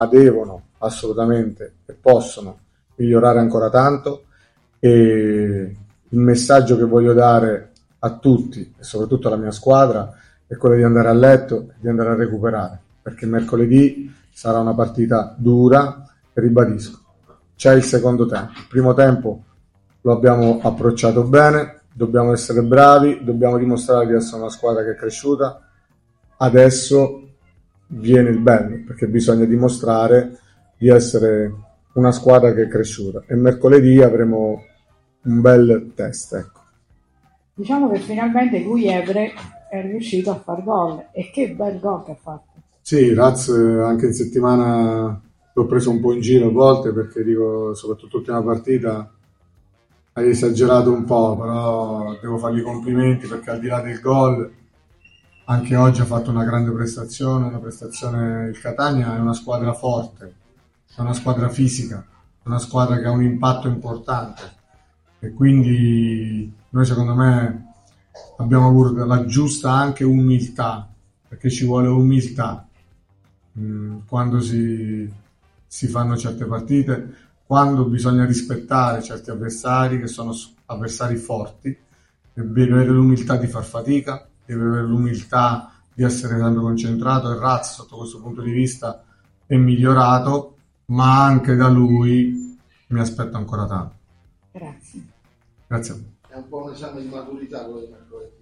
devono assolutamente e possono migliorare ancora tanto, e il messaggio che voglio dare a tutti e soprattutto alla mia squadra è quello di andare a letto e di andare a recuperare, perché mercoledì sarà una partita dura e ribadisco, c'è il secondo tempo. Il primo tempo lo abbiamo approcciato bene, dobbiamo essere bravi, dobbiamo dimostrare di essere una squadra che è cresciuta. Adesso viene il bello, perché bisogna dimostrare di essere una squadra che è cresciuta, e mercoledì avremo un bel test, ecco. Diciamo che finalmente Guievre è riuscito a far gol, e che bel gol che ha fatto. Sì, Raz anche in settimana l'ho preso un po' in giro a volte, perché dico, soprattutto l'ultima partita hai esagerato un po', però devo fargli i complimenti, perché al di là del gol anche oggi ha fatto una grande prestazione, il Catania è una squadra forte, è una squadra fisica, è una squadra che ha un impatto importante, e quindi noi secondo me abbiamo avuto la giusta anche umiltà, perché ci vuole umiltà quando si fanno certe partite, quando bisogna rispettare certi avversari che sono avversari forti, e devi avere l'umiltà di far fatica, devi avere l'umiltà di essere sempre concentrato, e Raz sotto questo punto di vista è migliorato, ma anche da lui mi aspetto ancora tanto. Grazie. Grazie a voi. È un po' un esame di maturità quello di mercoledì.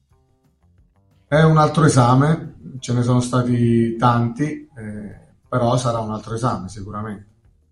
È un altro esame, ce ne sono stati tanti, però sarà un altro esame sicuramente.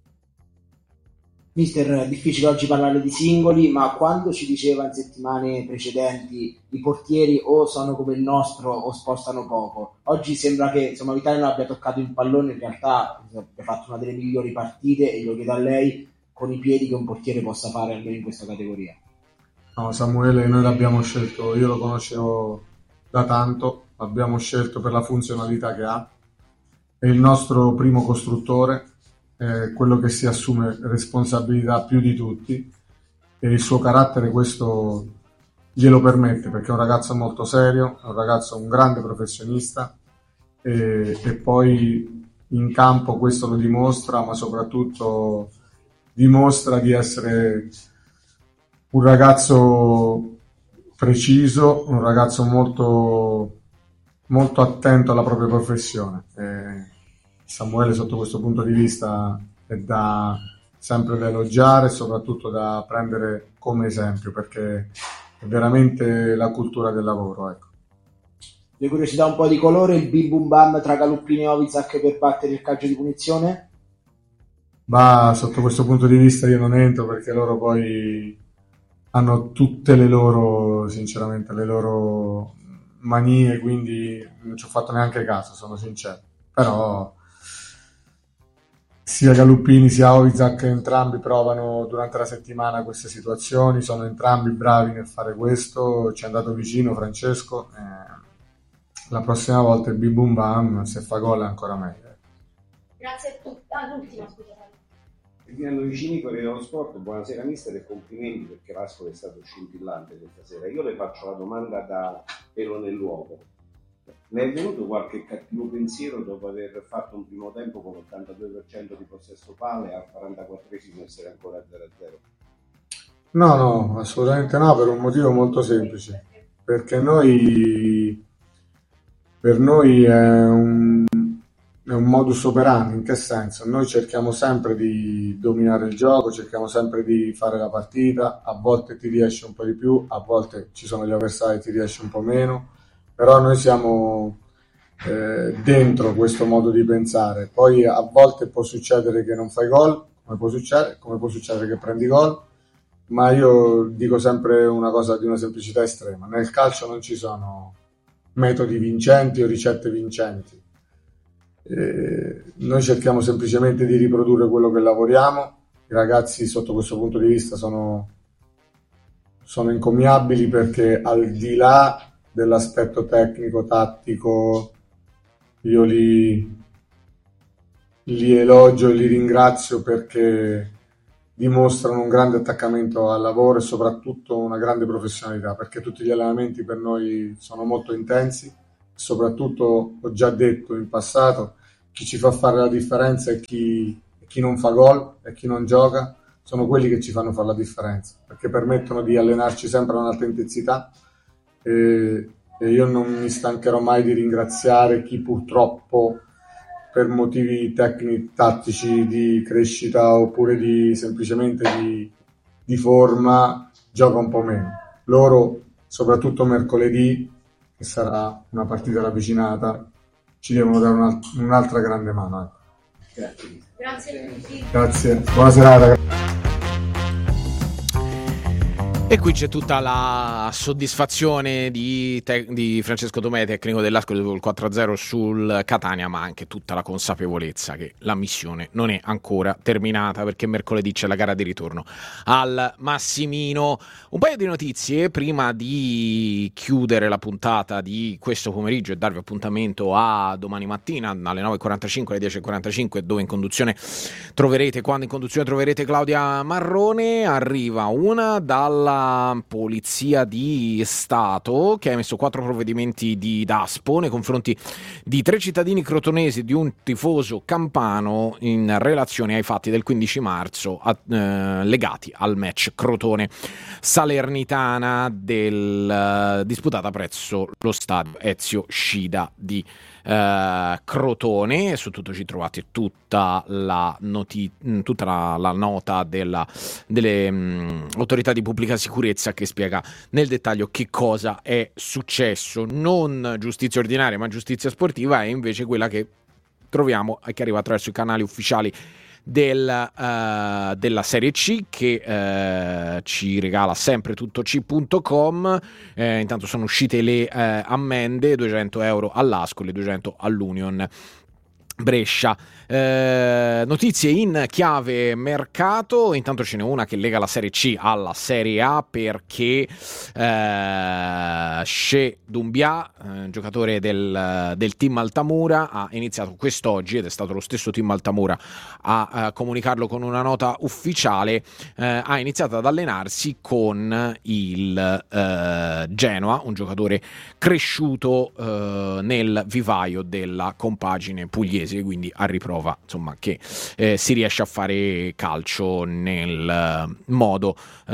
Mister, è difficile oggi parlare di singoli, ma quando ci diceva in settimane precedenti i portieri o sono come il nostro o spostano poco, oggi sembra che insomma l'Italia non abbia toccato il pallone, in realtà abbia fatto una delle migliori partite, e glielo chiedo a lei, con i piedi che un portiere possa fare almeno in questa categoria. No, Samuele noi l'abbiamo scelto, io lo conoscevo da tanto, l'abbiamo scelto per la funzionalità che ha, è il nostro primo costruttore, è quello che si assume responsabilità più di tutti, e il suo carattere questo glielo permette, perché è un ragazzo molto serio, è un ragazzo, un grande professionista, e poi in campo questo lo dimostra, ma soprattutto dimostra di essere un ragazzo preciso, un ragazzo molto, molto attento alla propria professione. Samuele sotto questo punto di vista è sempre da elogiare e soprattutto da prendere come esempio, perché è veramente la cultura del lavoro, ecco. Le curiosità un po' di colore, il bim bum bam tra Galuppini e Ovizak per battere il calcio di punizione? Ma sotto questo punto di vista io non entro, perché loro poi hanno tutte le loro, sinceramente, le loro manie, quindi non ci ho fatto neanche caso, sono sincero. Però sia Galuppini sia Ovizak, entrambi provano durante la settimana queste situazioni, sono entrambi bravi nel fare questo, ci è andato vicino Francesco, la prossima volta il bim bum bam, se fa gol è ancora meglio. Grazie a tutti. L'ultima, scusa. Ferdinando Vicini, Corriere dello Sport, buonasera mister e complimenti, perché Pascolo è stato scintillante questa sera. Io le faccio la domanda da pelo nell'uovo. Le è venuto qualche cattivo pensiero dopo aver fatto un primo tempo con l'82% di possesso palle, al 44esimo essere ancora 0-0? No, assolutamente no, per un motivo molto semplice, perché per noi è un modus operandi. In che senso? Noi cerchiamo sempre di dominare il gioco, cerchiamo sempre di fare la partita, a volte ti riesce un po' di più, a volte ci sono gli avversari e ti riesce un po' meno, però noi siamo dentro questo modo di pensare. Poi a volte può succedere che non fai gol, come può succedere che prendi gol, ma io dico sempre una cosa di una semplicità estrema: nel calcio non ci sono metodi vincenti o ricette vincenti. Noi cerchiamo semplicemente di riprodurre quello che lavoriamo. I ragazzi sotto questo punto di vista sono encomiabili, perché al di là dell'aspetto tecnico, tattico, io li elogio e li ringrazio, perché dimostrano un grande attaccamento al lavoro e soprattutto una grande professionalità, perché tutti gli allenamenti per noi sono molto intensi. Soprattutto, ho già detto in passato, chi ci fa fare la differenza e chi non fa gol e chi non gioca sono quelli che ci fanno fare la differenza, perché permettono di allenarci sempre a un'alta intensità, e io non mi stancherò mai di ringraziare chi purtroppo per motivi tecnici, tattici, di crescita oppure semplicemente di forma gioca un po' meno. Loro, soprattutto mercoledì, che sarà una partita ravvicinata, ci devono dare un'altra grande mano. Grazie a tutti. Grazie, buona serata. E qui c'è tutta la soddisfazione di Francesco Tomei, tecnico dell'Ascoli, dopo il 4-0 sul Catania, ma anche tutta la consapevolezza che la missione non è ancora terminata, perché mercoledì c'è la gara di ritorno al Massimino. Un paio di notizie prima di chiudere la puntata di questo pomeriggio e darvi appuntamento a domani mattina alle 9.45, alle 10.45, dove quando in conduzione troverete Claudia Marrone. Arriva una dalla Polizia di Stato, che ha emesso 4 provvedimenti di Daspo nei confronti di 3 cittadini crotonesi e di un tifoso campano in relazione ai fatti del 15 marzo legati al match Crotone Salernitana disputata presso lo stadio Ezio Scida di Crotone. Su tutto ci trovate tutta la nota delle autorità di pubblica sicurezza che spiega nel dettaglio che cosa è successo. Non giustizia ordinaria ma giustizia sportiva è invece quella che troviamo e che arriva attraverso i canali ufficiali della Serie C, che ci regala sempre tuttoc.com. Intanto sono uscite le ammende, 200 euro all'Ascoli, 200 all'Union Brescia. Notizie in chiave mercato. Intanto ce n'è una che lega la Serie C alla Serie A, perché Shea Doumbia, giocatore del team Altamura, ha iniziato quest'oggi, ed è stato lo stesso team Altamura a comunicarlo con una nota ufficiale, ha iniziato ad allenarsi con il Genoa, un giocatore cresciuto nel vivaio della compagine pugliese, quindi a riprova insomma che si riesce a fare calcio nel modo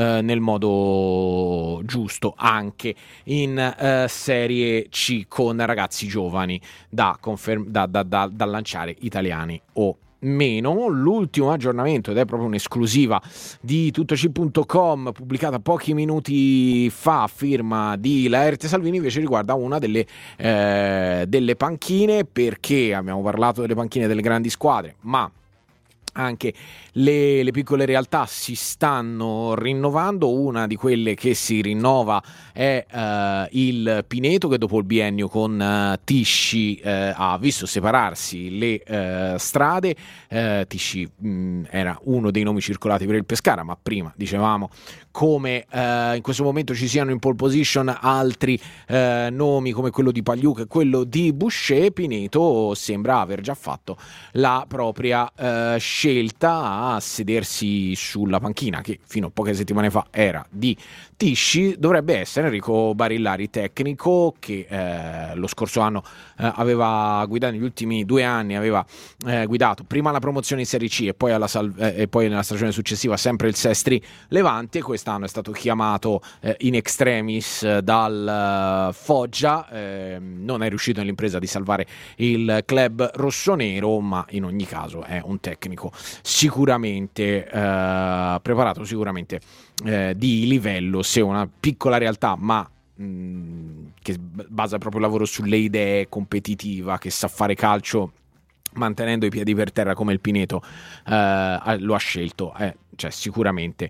giusto anche in Serie C, con ragazzi giovani da lanciare, italiani o meno. L'ultimo aggiornamento, ed è proprio un'esclusiva di tuttoc.com pubblicata pochi minuti fa a firma di Laerte Salvini, invece riguarda una delle panchine, perché abbiamo parlato delle panchine delle grandi squadre, ma anche le piccole realtà si stanno rinnovando. Una di quelle che si rinnova è il Pineto, che dopo il biennio con Tisci ha visto separarsi le strade. Tisci era uno dei nomi circolati per il Pescara, ma prima dicevamo come in questo momento ci siano in pole position altri nomi come quello di Pagliuca e quello di Boucher. Pineto sembra aver già fatto la propria scelta a sedersi sulla panchina, che fino a poche settimane fa era di Tisci. Dovrebbe essere Enrico Barillari, tecnico che lo scorso anno aveva guidato, negli ultimi 2 anni aveva guidato prima la promozione in Serie C e poi nella stagione successiva sempre il Sestri Levante. Quest'anno è stato chiamato in extremis dal Foggia, non è riuscito nell'impresa di salvare il club rossonero, ma in ogni caso è un tecnico sicuramente preparato, sicuramente di livello. Se una piccola realtà, ma che basa proprio il lavoro sulle idee, competitiva, che sa fare calcio mantenendo i piedi per terra come il Pineto lo ha scelto, cioè sicuramente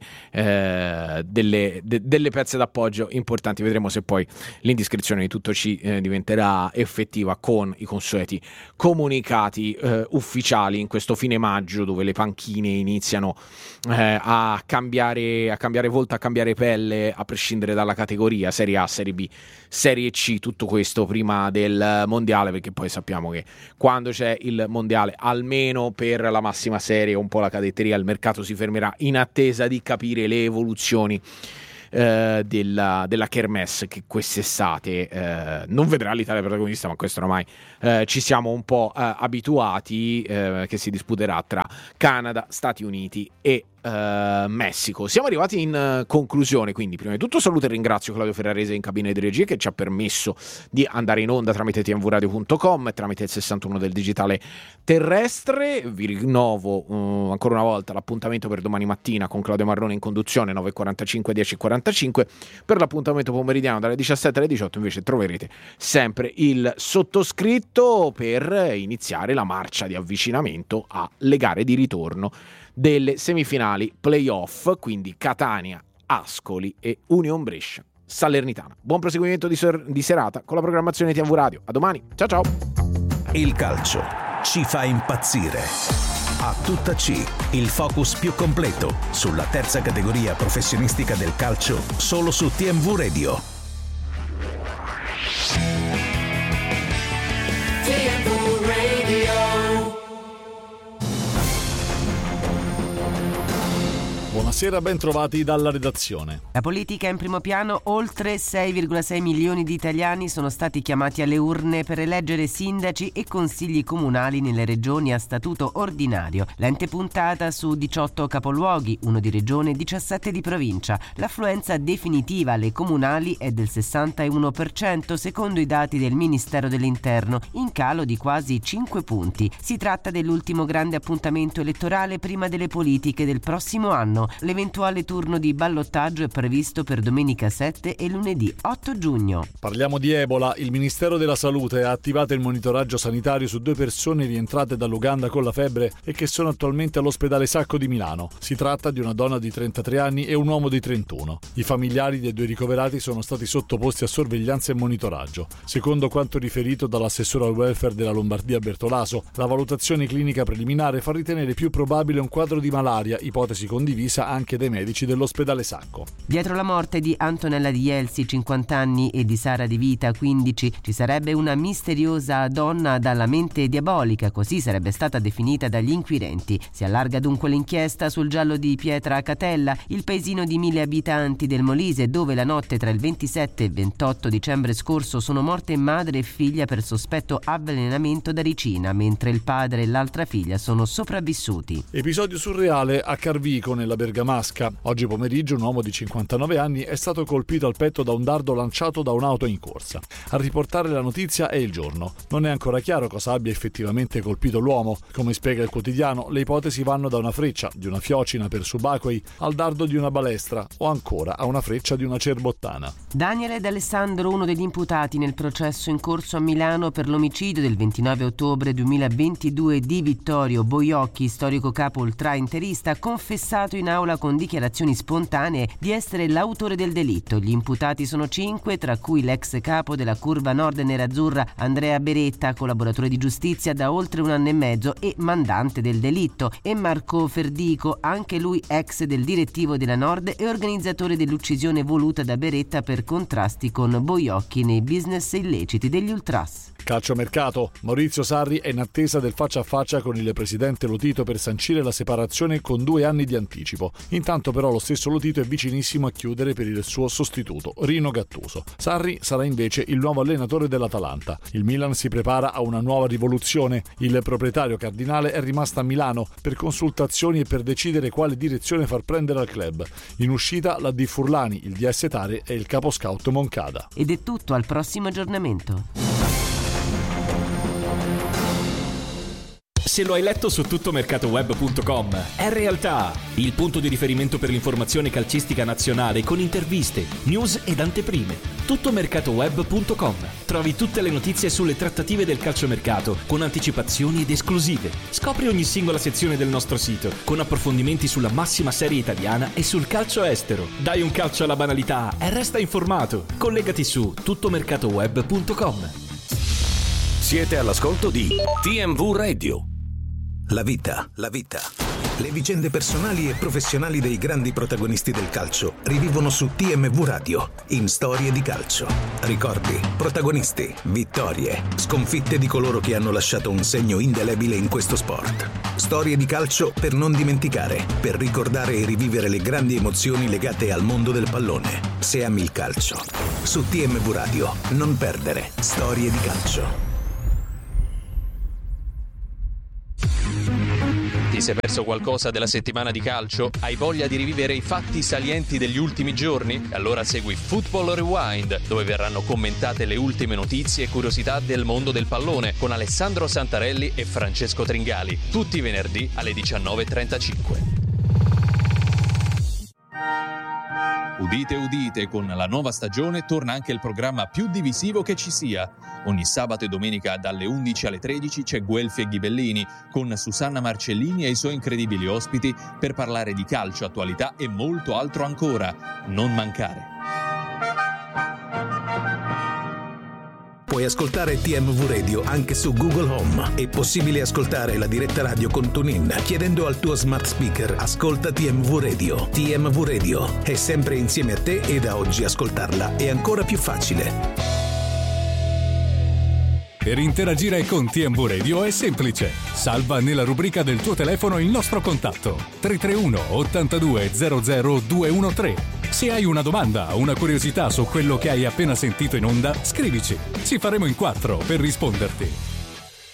delle pezze d'appoggio importanti. Vedremo se poi l'indiscrezione di Tutto C diventerà effettiva con i consueti comunicati ufficiali in questo fine maggio, dove le panchine iniziano a cambiare volto, a cambiare pelle, a prescindere dalla categoria, Serie A, Serie B, Serie C. Tutto questo prima del mondiale, perché poi sappiamo che quando c'è il mondiale, almeno per la massima serie, un po' la cadetteria, il mercato si fermerà in attesa di capire le evoluzioni della Kermesse, che quest'estate non vedrà l'Italia protagonista, ma questo ormai ci siamo un po' abituati, che si disputerà tra Canada, Stati Uniti e Messico. Siamo arrivati in conclusione, quindi prima di tutto saluto e ringrazio Claudio Ferrarese in cabina di regia, che ci ha permesso di andare in onda tramite tmvradio.com e tramite il 61 del digitale terrestre. Vi rinnovo ancora una volta l'appuntamento per domani mattina con Claudio Marrone in conduzione, 9.45 10.45. Per l'appuntamento pomeridiano dalle 17 alle 18 invece troverete sempre il sottoscritto per iniziare la marcia di avvicinamento alle gare di ritorno delle semifinali playoff, quindi Catania, Ascoli e Union Brescia Salernitana. Buon proseguimento di serata con la programmazione di TV Radio. A domani, ciao ciao. Il calcio ci fa impazzire. A tutta C, il focus più completo sulla terza categoria professionistica del calcio, solo su TMV Radio. TMV Radio. Buonasera, ben trovati dalla redazione. La politica è in primo piano. Oltre 6,6 milioni di italiani sono stati chiamati alle urne per eleggere sindaci e consigli comunali nelle regioni a statuto ordinario. L'ente puntata su 18 capoluoghi, 1 di regione e 17 di provincia. L'affluenza definitiva alle comunali è del 61% secondo i dati del Ministero dell'Interno, in calo di quasi 5 punti. Si tratta dell'ultimo grande appuntamento elettorale prima delle politiche del prossimo anno. L'eventuale turno di ballottaggio è previsto per domenica 7 e lunedì 8 giugno. Parliamo di Ebola. Il Ministero della Salute ha attivato il monitoraggio sanitario su 2 persone rientrate dall'Uganda con la febbre e che sono attualmente all'ospedale Sacco di Milano. Si tratta di una donna di 33 anni e un uomo di 31. I familiari dei 2 ricoverati sono stati sottoposti a sorveglianza e monitoraggio. Secondo quanto riferito dall'assessore al welfare della Lombardia Bertolaso, la valutazione clinica preliminare fa ritenere più probabile un quadro di malaria, ipotesi condivisa anche dai medici dell'ospedale Sacco. Dietro la morte di Antonella Di Elsi, 50 anni, e di Sara Di Vita, 15, ci sarebbe una misteriosa donna dalla mente diabolica, così sarebbe stata definita dagli inquirenti. Si allarga dunque l'inchiesta sul giallo di Pietra a Catella, il paesino di 1000 abitanti del Molise, dove la notte tra il 27 e il 28 dicembre scorso sono morte madre e figlia per sospetto avvelenamento da ricina, mentre il padre e l'altra figlia sono sopravvissuti. Episodio surreale a Carvico, nella Bergamasca. Oggi pomeriggio un uomo di 59 anni è stato colpito al petto da un dardo lanciato da un'auto in corsa. A riportare la notizia è Il Giorno. Non è ancora chiaro cosa abbia effettivamente colpito l'uomo. Come spiega il quotidiano, le ipotesi vanno da una freccia di una fiocina per subacquei al dardo di una balestra o ancora a una freccia di una cerbottana. Daniele D'Alessandro, uno degli imputati nel processo in corso a Milano per l'omicidio del 29 ottobre 2022 di Vittorio Boiocchi, storico capo ultra-interista, ha confessato in aula con dichiarazioni spontanee di essere l'autore del delitto. Gli imputati sono 5, tra cui l'ex capo della Curva Nord Nerazzurra Andrea Beretta, collaboratore di giustizia da oltre 1 anno e mezzo e mandante del delitto, e Marco Ferdico, anche lui ex del direttivo della Nord e organizzatore dell'uccisione voluta da Beretta per contrasti con Boiocchi nei business illeciti degli ultras. Calciomercato. Maurizio Sarri è in attesa del faccia a faccia con il presidente Lotito per sancire la separazione con 2 anni di anticipo. Intanto però lo stesso Lotito è vicinissimo a chiudere per il suo sostituto, Rino Gattuso. Sarri sarà invece il nuovo allenatore dell'Atalanta. Il Milan si prepara a una nuova rivoluzione. Il proprietario cardinale è rimasto a Milano per consultazioni e per decidere quale direzione far prendere al club. In uscita la D Furlani, il DS Tare e il capo scout Moncada. Ed è tutto, al prossimo aggiornamento. Se lo hai letto su tuttomercatoweb.com, è realtà! Il punto di riferimento per l'informazione calcistica nazionale con interviste, news ed anteprime. Tuttomercatoweb.com. Trovi tutte le notizie sulle trattative del calciomercato con anticipazioni ed esclusive. Scopri ogni singola sezione del nostro sito con approfondimenti sulla massima serie italiana e sul calcio estero. Dai un calcio alla banalità e resta informato. Collegati su tuttomercatoweb.com. Siete all'ascolto di TMV Radio. La vita. Le vicende personali e professionali dei grandi protagonisti del calcio rivivono su TMV Radio in Storie di Calcio. Ricordi, protagonisti, vittorie, sconfitte di coloro che hanno lasciato un segno indelebile in questo sport. Storie di calcio per non dimenticare, per ricordare e rivivere le grandi emozioni legate al mondo del pallone. Se ami il calcio. Su TMV Radio, non perdere Storie di Calcio. Ti sei perso qualcosa della settimana di calcio? Hai voglia di rivivere i fatti salienti degli ultimi giorni? Allora segui Football Rewind, dove verranno commentate le ultime notizie e curiosità del mondo del pallone con Alessandro Santarelli e Francesco Tringali, tutti i venerdì alle 19:35. Udite, udite, con la nuova stagione torna anche il programma più divisivo che ci sia. Ogni sabato e domenica dalle 11 alle 13 c'è Guelfi e Ghibellini con Susanna Marcellini e i suoi incredibili ospiti per parlare di calcio, attualità e molto altro ancora. Non mancare. Puoi ascoltare TMV Radio anche su Google Home. È possibile ascoltare la diretta radio con TuneIn chiedendo al tuo smart speaker "Ascolta TMV Radio". TMV Radio è sempre insieme a te e da oggi ascoltarla è ancora più facile. Per interagire con TMV Radio è semplice. Salva nella rubrica del tuo telefono il nostro contatto 331 82 00 213. Se hai una domanda o una curiosità su quello che hai appena sentito in onda, scrivici. Ci faremo in 4 per risponderti.